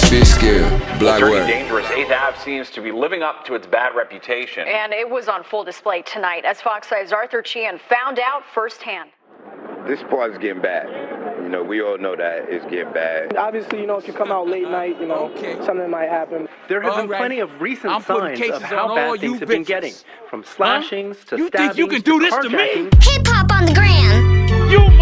Big scale, black Dirty work. Dangerous 8th Ave seems to be living up to its bad reputation. And it was on full display tonight as Fox 5's Arthur Chian found out firsthand. This part is getting bad. You know, we all know that it's getting bad. Obviously, if you come out late night, something might happen. There have been plenty of recent signs of how bad things have been getting, from slashings to stabbings to carjacking. Hip hop on the gram.